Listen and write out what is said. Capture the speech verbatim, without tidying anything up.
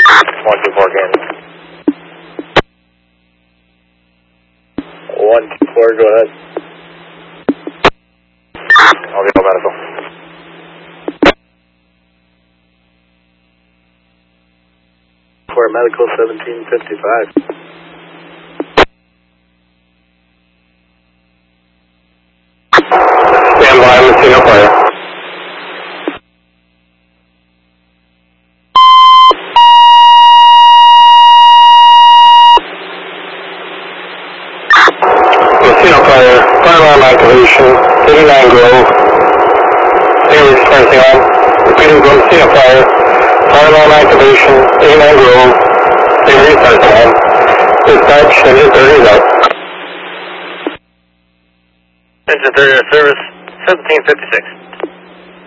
one two four again. one two four, go ahead. I'll get no medical. For medical seventeen fifty-five. Stand by, Messina Fire. Messina Fire, fire alarm activation, eighty-nine Grove. Series twenty on. Repeating Grove, Messina Fire. Fire alarm activation, eighty-nine Grove. Series twenty on. Dispatch, engine thirty is out. Engine thirty service, seventeen fifty-six.